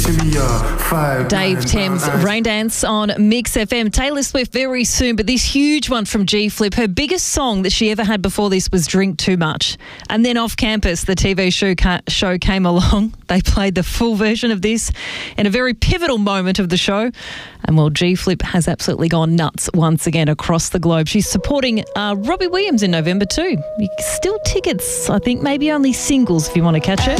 Dave Thames, Rain Dance on Mix FM. Taylor Swift very soon, but this huge one from G-Flip. Her biggest song that she ever had before this was Drink Too Much. And then Off Campus, the TV show came along. They played the full version of this in a very pivotal moment of the show. And well, G-Flip has absolutely gone nuts once again across the globe. She's supporting Robbie Williams in November too. Still tickets, I think maybe only singles if you want to catch it.